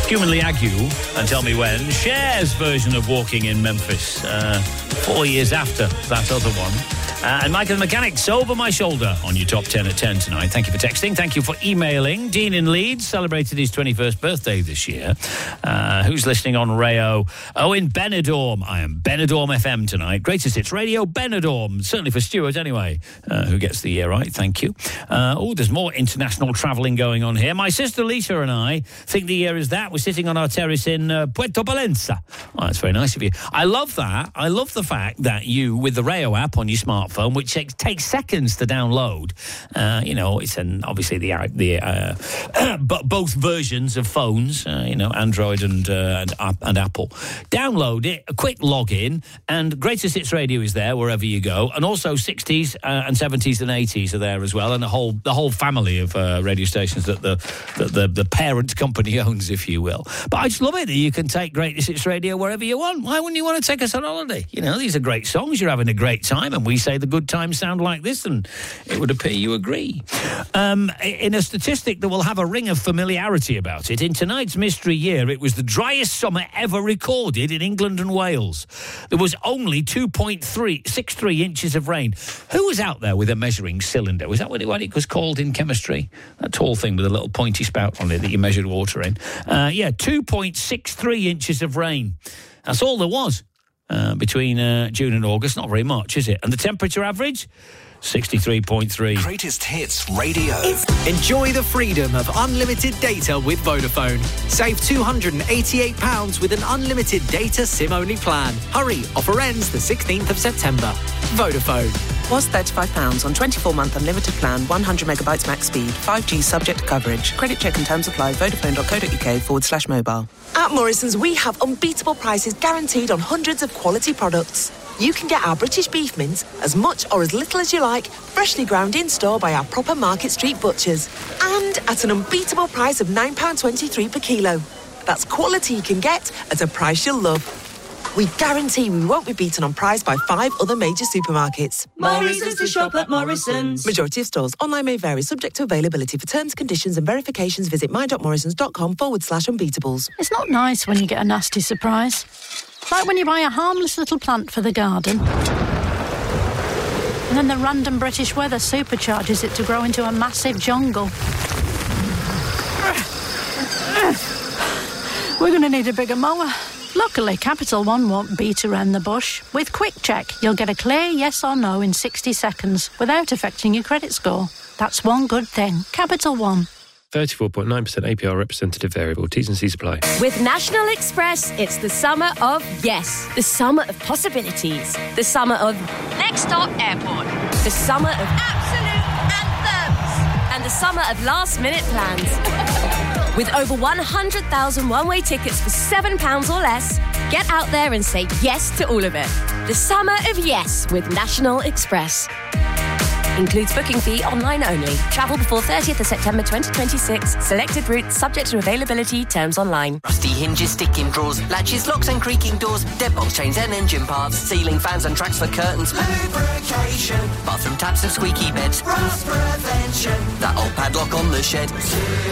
Humanly Ague and Tell Me When. Cher's version of Walking in Memphis, 4 years after that other one. And Mike and the Mechanics, Over My Shoulder, on your top 10 at 10 tonight. Thank you for texting. Thank you for emailing. Dean in Leeds celebrated his 21st birthday this year. Who's listening on Rayo? Oh, in Benidorm. I am Benidorm FM tonight. Greatest Hits Radio, Benidorm. Certainly for Stuart, anyway, who gets the year right. Thank you. There's more international travelling going on here. My sister Lisa and I think the year is that. We're sitting on our terrace in Puerto Balenza. Oh, that's very nice of you. I love that. I love the fact that you, with the Rayo app on your smartphone, which takes seconds to download, it's obviously but both versions of phones, Android and Apple. Download it, a quick login, and Greatest Hits Radio is there wherever you go, and also 60s and 70s and 80s are there as well, and the whole family of radio stations that the parent company owns, if you will. But I just love it that you can take Greatest Hits Radio wherever you want. Why wouldn't you want to take us on holiday? These are great songs. You're having a great time, and we say the good times sound like this, and it would appear you agree. In a statistic that will have a ring of familiarity about it, in tonight's Mystery Year, it was the driest summer ever recorded in England and Wales. There was only 2.63 inches of rain. Who was out there with a measuring cylinder? Was that what it was called in chemistry? That tall thing with a little pointy spout on it that you measured water in. 2.63 inches of rain. That's all there was. Between June and August, not very much, is it? And the temperature average? 63.3. Greatest Hits Radio. Enjoy the freedom of unlimited data with Vodafone. Save £288 with an unlimited data SIM-only plan. Hurry, offer ends the 16th of September. Vodafone. Was £35 on 24-month unlimited plan, 100 megabytes max speed, 5G subject to coverage. Credit check and terms apply. Vodafone.co.uk/mobile. At Morrison's, we have unbeatable prices guaranteed on hundreds of quality products. You can get our British beef mince as much or as little as you like, freshly ground in store by our proper Market Street butchers. And at an unbeatable price of £9.23 per kilo. That's quality you can get at a price you'll love. We guarantee we won't be beaten on price by 5 other major supermarkets. More reasons to shop at Morrison's. Majority of stores. Online may vary, subject to availability. For terms, conditions and verifications, visit my.morrisons.com/unbeatables. It's not nice when you get a nasty surprise. Like when you buy a harmless little plant for the garden, and then the random British weather supercharges it to grow into a massive jungle. We're going to need a bigger mower. Luckily, Capital One won't beat around the bush. With Quick Check, you'll get a clear yes or no in 60 seconds without affecting your credit score. That's one good thing. Capital One. 34.9% APR representative variable. T's and C's apply. With National Express, it's the summer of yes. The summer of possibilities. The summer of next stop airport. The summer of absolute anthems. And the summer of last-minute plans. With over 100,000 one-way tickets for £7 or less, get out there and say yes to all of it. The summer of yes with National Express. Includes booking fee online only. Travel before 30th of September 2026. Selected routes subject to availability. Terms online. Rusty hinges, sticking drawers, latches, locks and creaking doors, deadbolts, chains and engine parts, ceiling fans and tracks for curtains, lubrication, bathroom taps and squeaky beds, rust prevention, that old padlock on the shed.